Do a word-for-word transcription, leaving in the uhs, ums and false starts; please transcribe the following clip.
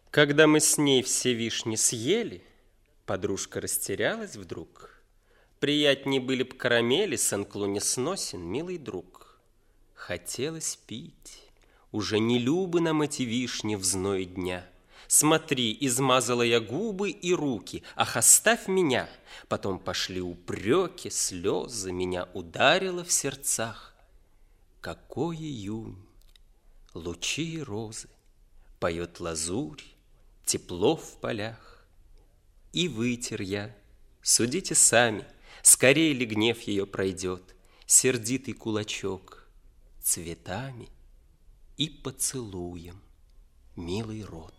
Когда мы с ней все вишни съели, подружка растерялась вдруг. Приятней были б карамели, Сен-Клу не сносен, милый друг. Хотелось пить, уже не любы нам эти вишни в зной дня. Смотри, измазала я губы и руки, ах, оставь меня. Потом пошли упреки, слезы, меня ударило в сердцах. Какой июнь, лучи и розы, поет лазурь, тепло в полях. И вытер я, судите сами, скорее ли гнев ее пройдет, сердитый кулачок цветами и поцелуем, милый рот.